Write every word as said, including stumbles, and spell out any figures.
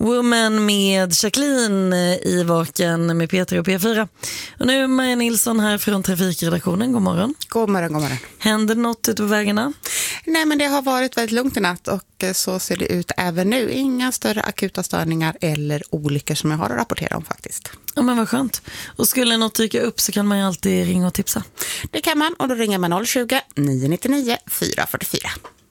Woman med Jacqueline i Vaken med Peter och P fyra. Och nu är Maja Nilsson här från trafikredaktionen. God morgon. God morgon, god morgon. Händer något ute på vägarna? Nej, men det har varit väldigt lugnt i natt och så ser det ut även nu. Inga större akuta störningar eller olyckor som jag har att rapportera om faktiskt. Ja, men vad skönt. Och skulle något dyka upp så kan man ju alltid ringa och tipsa. Det kan man, och då ringer man noll tjugo, nio nio nio, fyra fyra fyra.